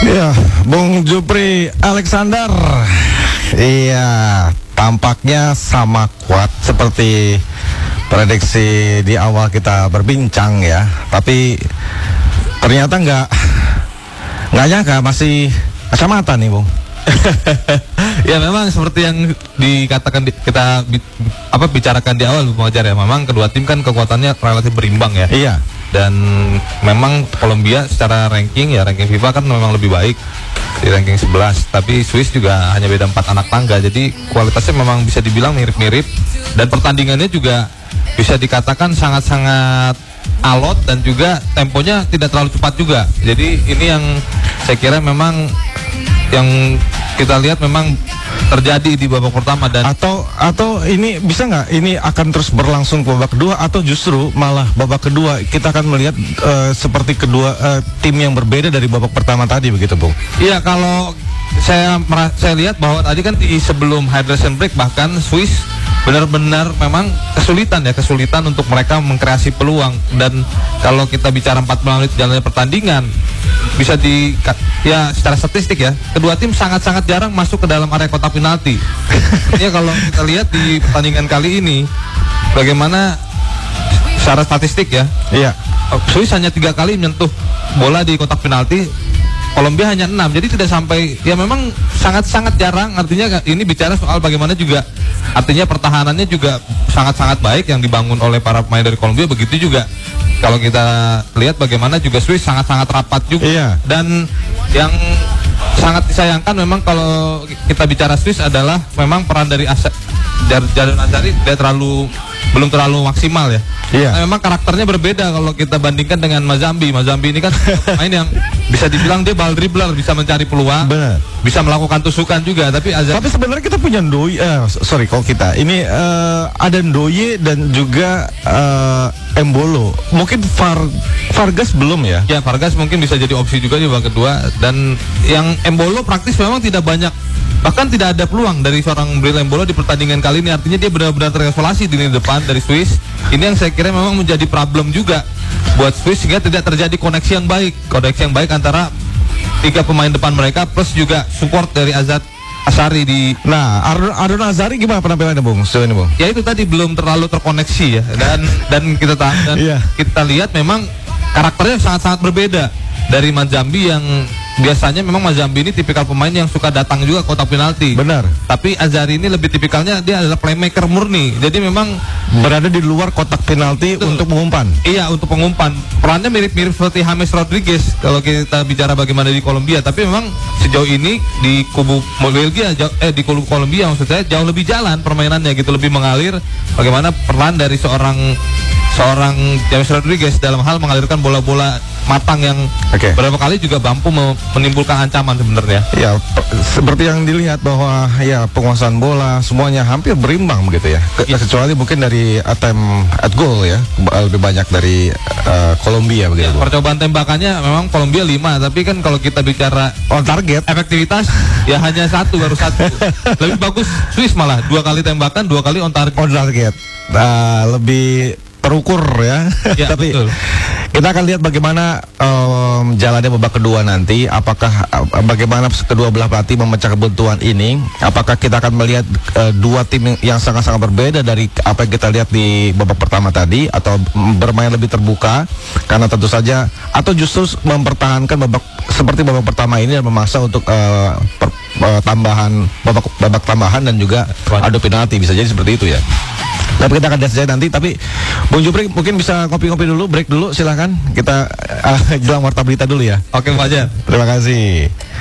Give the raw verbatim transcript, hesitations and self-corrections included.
Ya, Bung Jupri Alexander. Iya, tampaknya sama kuat seperti prediksi di awal kita berbincang ya. Tapi ternyata nggak nggak nyangka masih kacamata nih, Bung. Ya memang seperti yang dikatakan di, kita bi, apa bicarakan di awal Bung Fajar ya. Memang kedua tim kan kekuatannya relatif berimbang ya. Iya. Dan memang Kolombia secara ranking ya ranking FIFA kan memang lebih baik di ranking sebelas, tapi Swiss juga hanya beda empat anak tangga. Jadi kualitasnya memang bisa dibilang mirip-mirip dan pertandingannya juga bisa dikatakan sangat-sangat alot dan juga temponya tidak terlalu cepat juga. Jadi ini yang saya kira memang yang kita lihat memang terjadi di babak pertama. Dan atau atau ini bisa nggak ini akan terus berlangsung ke babak kedua, atau justru malah babak kedua kita akan melihat uh, seperti kedua uh, tim yang berbeda dari babak pertama tadi, begitu, Bung? Iya, kalau saya saya lihat bahwa tadi kan di sebelum hydration break bahkan Swiss benar-benar memang kesulitan ya kesulitan untuk mereka mengkreasi peluang. Dan kalau kita bicara empat puluh menit jalannya pertandingan, bisa di ya secara statistik ya kedua tim sangat-sangat jarang masuk ke dalam area kotak penalti. Ya kalau kita lihat di pertandingan kali ini bagaimana secara statistik ya, iya, Swiss hanya tiga kali menyentuh bola di kotak penalti, Kolombia hanya enam. Jadi tidak sampai, ya memang sangat-sangat jarang. Artinya ini bicara soal bagaimana juga artinya pertahanannya juga sangat-sangat baik yang dibangun oleh para pemain dari Kolombia. Begitu juga kalau kita lihat bagaimana juga Swiss sangat-sangat rapat juga. Iya. Dan yang sangat disayangkan memang kalau kita bicara Swiss adalah memang peran dari Asa, Jadon Azari dia terlalu belum terlalu maksimal ya. Iya. Nah, memang karakternya berbeda kalau kita bandingkan dengan Mazambi. Mazambi ini kan pemain yang bisa dibilang dia ball dribbler, bisa mencari peluang, benar, bisa melakukan tusukan juga. Tapi Azari, tapi sebenarnya kita punya Ndoye, uh, sorry kalau kita ini uh, ada Ndoye dan juga uh, Embolo. Mungkin Var, Vargas belum ya? Ya, Vargas mungkin bisa jadi opsi juga di babak kedua. Dan yang Embolo praktis memang tidak banyak, bahkan tidak ada peluang dari seorang Bril Embolo di pertandingan kali ini. Artinya dia benar-benar terisolasi di lini depan dari Swiss. Ini yang saya kira memang menjadi problem juga buat Swiss, sehingga tidak terjadi koneksi yang baik koneksi yang baik antara tiga pemain depan mereka plus juga support dari Azad Asari di. Nah, Ardon, Ardon Azari gimana penampilannya, Bung? Sejauh ini, Bung? Ya itu tadi belum terlalu terkoneksi ya. Dan dan kita tahu dan yeah. kita lihat memang karakternya sangat-sangat berbeda dari Mazambi yang biasanya memang Mazambi ini tipikal pemain yang suka datang juga kotak penalti. Benar. Tapi Azari ini lebih tipikalnya dia adalah playmaker murni. Jadi memang berada di luar kotak penalti Betul. untuk mengumpan. Iya, untuk pengumpan. Perannya mirip-mirip seperti James Rodriguez kalau kita bicara bagaimana di Kolombia. Tapi memang sejauh ini di kubu Belgia jauh, eh di kubu Kolombia maksud saya jauh lebih jalan permainannya gitu, lebih mengalir. Bagaimana peran dari seorang seorang James Rodriguez dalam hal mengalirkan bola-bola matang yang okay. beberapa kali juga mampu menimbulkan ancaman sebenarnya. Ya, seperti yang dilihat bahwa ya penguasaan bola semuanya hampir berimbang begitu ya. Ke ya. Kecuali mungkin dari attempt at goal ya lebih banyak dari uh, Kolombia begitu. Ya, percobaan tembakannya memang Kolombia lima, tapi kan kalau kita bicara on target, efektivitas ya hanya satu, baru satu. Lebih bagus Swiss malah dua kali tembakan, dua kali on target. On target. Nah, lebih terukur ya. Ya tapi betul. Kita akan lihat bagaimana um, jalannya babak kedua nanti. Apakah uh, bagaimana kedua belah pelatih memecah kebuntuan ini? Apakah kita akan melihat uh, dua tim yang sangat-sangat berbeda dari apa yang kita lihat di babak pertama tadi, atau bermain lebih terbuka? Karena tentu saja, atau justru mempertahankan babak seperti babak pertama ini dan memaksa untuk uh, per, uh, tambahan babak babak tambahan dan juga adu penalti. Bisa jadi seperti itu ya. Tapi kita akan lihat saja nanti. Tapi Bung Jupri mungkin bisa ngopi-ngopi dulu, break dulu, silahkan. Kita uh, jelang warta berita dulu ya. Oke, Pak Jan. Terima kasih.